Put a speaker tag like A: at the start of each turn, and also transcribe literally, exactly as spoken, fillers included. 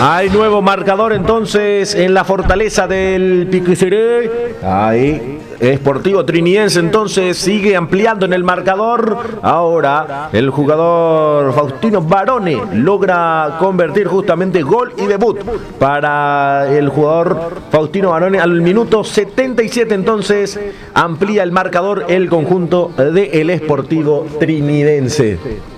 A: Hay nuevo marcador entonces en la fortaleza del Piquiciré. Ahí, Sportivo Trinidense entonces sigue ampliando en el marcador. Ahora el jugador Faustino Barone logra convertir justamente gol y debut para el jugador Faustino Barone al minuto setenta y siete. Entonces amplía el marcador el conjunto del Sportivo Trinidense.